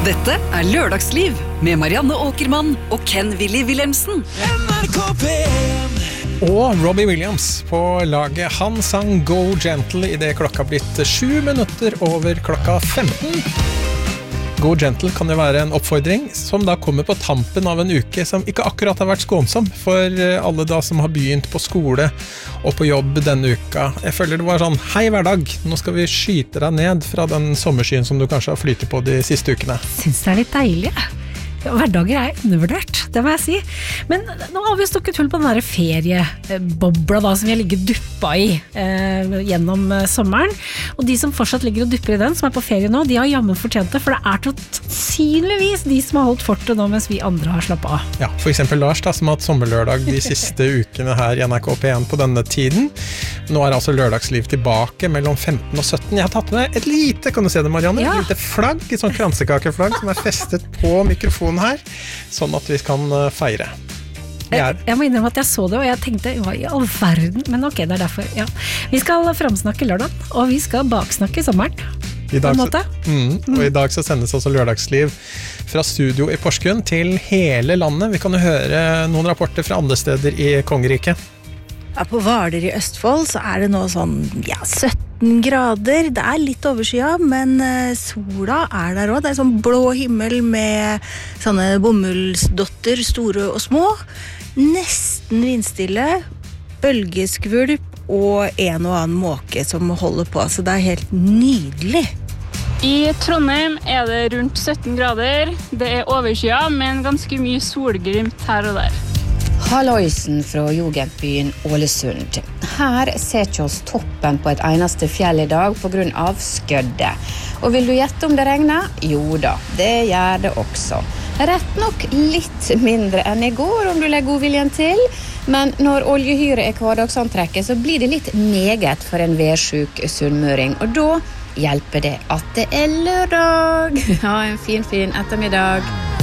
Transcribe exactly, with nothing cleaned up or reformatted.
Dette er Lørdagsliv med Marianne Åkermann og Ken Willy Wilhelmsen. N R K P M. Og Robbie Williams på laget. Han sang Go Gentle i det klokka blitt sju minutter over klokka femten. Go Gentle kan jo være en oppfordring som da kommer på tampen av en uke som ikke akkurat har vært skånsom for alle da som har begynt på skole og på jobb denne uka. Jeg føler det var sånn, hei hverdag, nå skal vi skyte deg ned fra den sommerskyen som du kanskje har flyttet på de siste ukene. Syns det er litt deilig. Hverdager er undervurdert, det må jeg si. Men nå har vi stukket hull på den der feriebobla da, som vi har ligget duppa i eh, gjennom sommeren. Og de som fortsatt ligger og dupper i den, som er på ferie nå, de har jammen fortjent det, for det er sannsynligvis de som har holdt fortet nå, mens vi andre har slappet av. Ja, for eksempel Lars da, som har hatt sommerlørdag de siste ukene her i N R K P M på denne tiden. Nå er altså lørdagsliv tilbake mellom femten og sytten. Jeg har tatt med et lite, kan du se det Marianne? Ja. Et lite flagg, et sånt kransekakeflagg som er festet på mikrofonen her, sånn at vi kan feire. Jeg, jeg må innrømme at jeg så det, og jeg tenkte, hva i all verden? Men ok, det er derfor, ja. Vi skal framsnakke lørdag, og vi skal baksnakke sommeren. I dag, på en måte. Så, mm, og i dag så sendes også lørdagsliv fra studio i Porsgrunn til hele landet. Vi kan jo høre noen rapporter fra andre steder i Kongeriket. Ja, på Hvaler i Østfold så er det nå sånn ja, sytten grader. Det er litt overskya, men uh, sola er der også. Det er sånn blå himmel med sånne bomullsdotter, store og små. Nesten vindstille, bølgeskvulp og en og annen måke som holder på. Så det er helt nydelig. I Trondheim er det rundt sytten grader. Det er overskya, men ganske mye solglimt her og der. Halloisen fra jugendbyen Ålesund. Her ser ikke oss toppen på et eneste fjell i dag på grunn av skødde. Og vil du gjette om det regner? Jo da, det gjør det også. Rett nok litt mindre enn i går om du legger godviljen til, men når oljehyre er hverdagsantrekket så blir det litt meget for en værsjuk sunnmøring, og da hjelper det at det er lørdag. Ha en fin, fin ettermiddag.